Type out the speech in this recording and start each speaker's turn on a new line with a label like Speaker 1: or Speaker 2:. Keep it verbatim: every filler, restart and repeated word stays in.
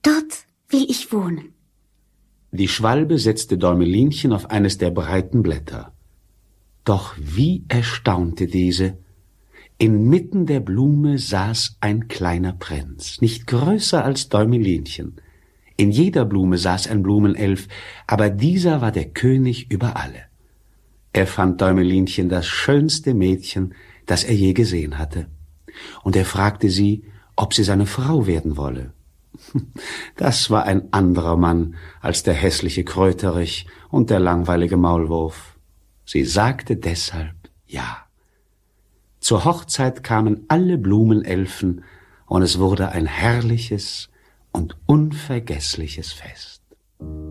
Speaker 1: Dort will ich wohnen.
Speaker 2: Die Schwalbe setzte Däumelinchen auf eines der breiten Blätter. Doch wie erstaunte diese! Inmitten der Blume saß ein kleiner Prinz, nicht größer als Däumelinchen. In jeder Blume saß ein Blumenelf, aber dieser war der König über alle. Er fand Däumelinchen das schönste Mädchen, das er je gesehen hatte. Und er fragte sie, ob sie seine Frau werden wolle. Das war ein anderer Mann als der hässliche Kröterich und der langweilige Maulwurf. Sie sagte deshalb ja. Zur Hochzeit kamen alle Blumenelfen, und es wurde ein herrliches und unvergessliches Fest.